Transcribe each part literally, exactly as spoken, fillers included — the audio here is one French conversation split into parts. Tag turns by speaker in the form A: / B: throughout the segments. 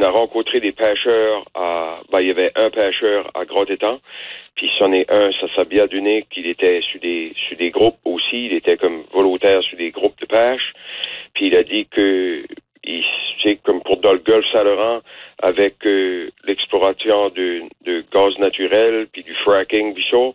A: a rencontré des pêcheurs à, ben, il y avait un pêcheur à Gros-Tétang, puis c'en est un, ça s'est bien donné qu'il était sur des, sur des groupes aussi, il était comme volontaire sur des groupes de pêche, puis il a dit que, il, c'est comme pour dans le golfe Saint-Laurent, avec euh, l'exploration de, de gaz naturel, puis du fracking, puis ça,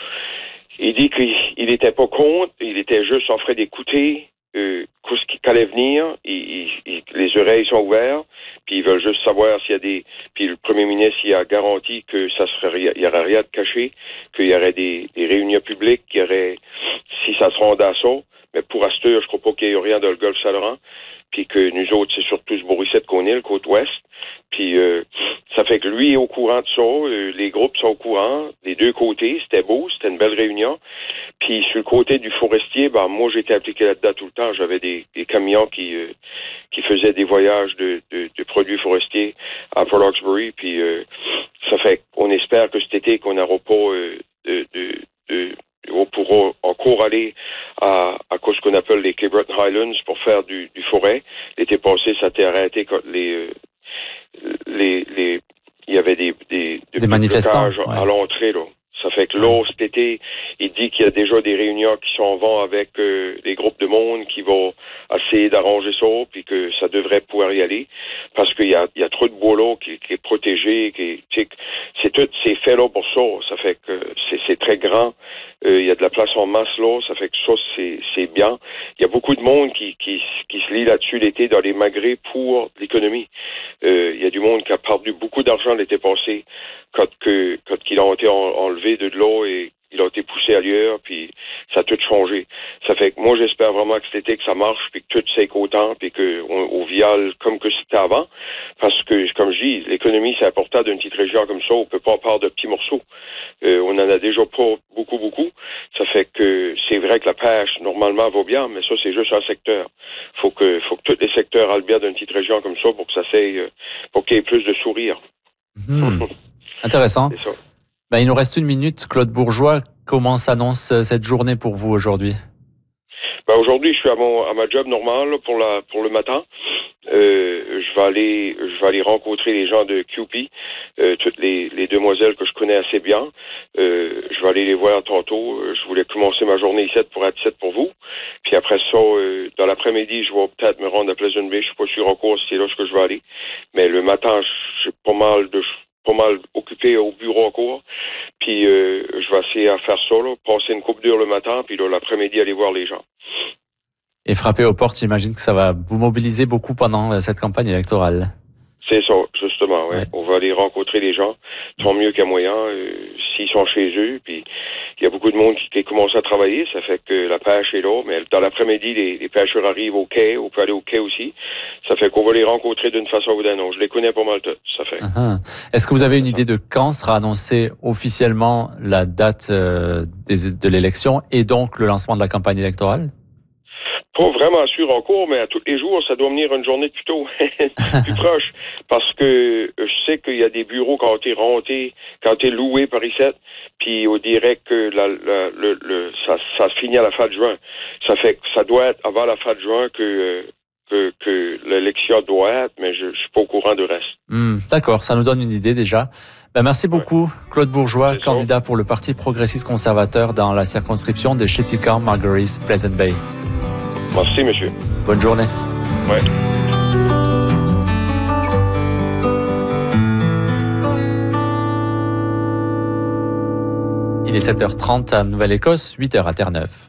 A: il dit qu'il il était pas contre, il était juste en train d'écouter euh, ce qui allait venir, il, il, les oreilles sont ouvertes, puis ils veulent juste savoir s'il y a des... Puis le premier ministre, il a garanti que ça serait, il y aurait rien de caché, qu'il y aurait des, des réunions publiques, qu'il y aurait, si ça se rendait à ça, mais pour Astur, je crois pas qu'il y ait rien dans le golfe Saint-Laurent, puis que nous autres, c'est surtout ce Bourissette qu'on est, le côte ouest, puis euh, ça fait que lui est au courant de ça, euh, les groupes sont au courant, des deux côtés, c'était beau, c'était une belle réunion, puis sur le côté du forestier, ben moi j'étais appliqué là-dedans tout le temps, j'avais des, des camions qui euh, qui faisaient des voyages de, de, de produits forestiers à Port Hawkesbury, puis euh, ça fait qu'on espère que cet été qu'on n'aura pas euh, de, de, de on pourra encore aller à, à ce qu'on appelle les Cape Breton Highlands pour faire du, du forêt. L'été passé, ça s'était arrêté quand les, les, les, il y avait des, des,
B: des manifestants
A: ouais. à l'entrée, là. Ça fait que là, cet été, il dit qu'il y a déjà des réunions qui s'en vont avec euh, des groupes de monde qui vont essayer d'arranger ça, puis que ça devrait pouvoir y aller, parce qu'il y a, il y a trop de bois là qui, qui est protégé, qui, qui c'est tout, c'est fait là pour ça. Ça fait que c'est, c'est très grand. Euh, il y a de la place en masse là. Ça fait que ça, c'est, c'est bien. Il y a beaucoup de monde qui, qui, qui se lie là-dessus l'été dans les magrets pour l'économie. Euh, il y a du monde qui a perdu beaucoup d'argent l'été passé quand que quand qu'ils ont été en, enlevés de l'eau et ils ont été poussés ailleurs, puis ça a tout changé. Ça fait que moi, j'espère vraiment que cet été, que ça marche, puis que tout s'est autant, puis qu'on on viale comme que c'était avant. Parce que, comme je dis, l'économie, c'est important d'une petite région comme ça. On peut pas part de petits morceaux. Euh, on en a déjà pas beaucoup, beaucoup. Ça fait que c'est vrai que la pêche, normalement, va bien, mais ça, c'est juste un secteur. Faut que, faut que tous les secteurs aillent bien d'une petite région comme ça pour que ça s'aille, pour qu'il y ait plus de sourires.
B: Mmh. Intéressant.
A: C'est ça.
B: Ben, il nous reste une minute. Claude Bourgeois, comment s'annonce cette journée pour vous aujourd'hui?
A: Ben, aujourd'hui, je suis à mon à ma job normale là, pour la pour le matin. Euh, je vais aller je vais aller rencontrer les gens de Q P, euh, toutes les, les demoiselles que je connais assez bien. Euh, je vais aller les voir tantôt. Je voulais commencer ma journée ici pour être ici pour vous. Puis après ça, euh, dans l'après-midi, je vais peut-être me rendre à Pleasant Bay. Je suis pas sûr encore si c'est là que je vais aller. Mais le matin, j'ai pas mal de pas mal occupé au bureau encore. Puis euh, je vais essayer à faire ça, là, passer une coupe d'heure le matin, puis là, l'après-midi, aller voir les gens.
B: Et frapper aux portes, j'imagine que ça va vous mobiliser beaucoup pendant cette campagne électorale.
A: C'est ça, justement, ouais. ouais. On va aller rencontrer les gens, tant mieux qu'à moyen, euh, s'ils sont chez eux, puis il y a beaucoup de monde qui, qui commence à travailler, ça fait que la pêche est là, mais dans l'après-midi, les, les pêcheurs arrivent au quai, on peut aller au quai aussi, ça fait qu'on va les rencontrer d'une façon ou d'une autre. Je les connais pas mal toutes, ça fait.
B: Uh-huh. Est-ce que vous avez une idée de quand sera annoncée officiellement la date euh, des, de l'élection et donc le lancement de la campagne électorale?
A: Pas vraiment sûr encore, mais à tous les jours, ça doit venir une journée plus tôt, plus proche. Parce que je sais qu'il y a des bureaux qui ont été rentés, qui ont été loués par ici, puis on dirait que la, la, le, le, ça, ça finit à la fin de juin. Ça fait que ça doit être avant la fin de juin que, que, que l'élection doit être, mais je, je suis pas au courant du reste.
B: Mmh, d'accord, ça nous donne une idée déjà. Ben, merci beaucoup, Claude Bourgeois,
A: C'est
B: candidat
A: ça.
B: pour le Parti progressiste conservateur dans la circonscription de Cheticamp, Margaris, Pleasant Bay.
A: Merci, monsieur.
B: Bonne journée.
A: Ouais.
B: Il est sept heures trente à Nouvelle-Écosse, huit heures à Terre-Neuve.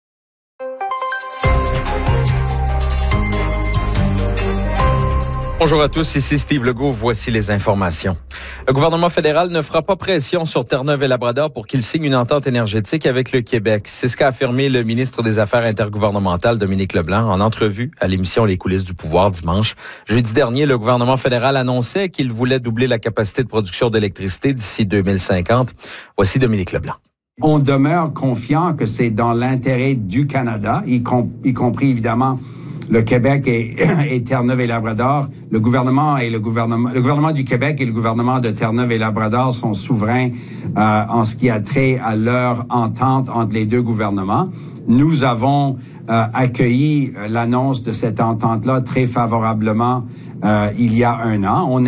C: Bonjour à tous, ici Steve Legault, voici les informations. Le gouvernement fédéral ne fera pas pression sur Terre-Neuve et Labrador pour qu'il signe une entente énergétique avec le Québec. C'est ce qu'a affirmé le ministre des Affaires intergouvernementales, Dominique Leblanc, en entrevue à l'émission Les coulisses du pouvoir dimanche. Jeudi dernier, le gouvernement fédéral annonçait qu'il voulait doubler la capacité de production d'électricité d'ici deux mille cinquante. Voici Dominique Leblanc.
D: On demeure confiant que c'est dans l'intérêt du Canada, y, com- y compris évidemment le Québec et, et Terre-Neuve et Labrador. Le gouvernement et le gouvernement, le gouvernement du Québec et le gouvernement de Terre-Neuve et Labrador sont souverains euh, en ce qui a trait à leur entente entre les deux gouvernements. Nous avons euh, accueilli l'annonce de cette entente-là très favorablement euh, il y a un an. On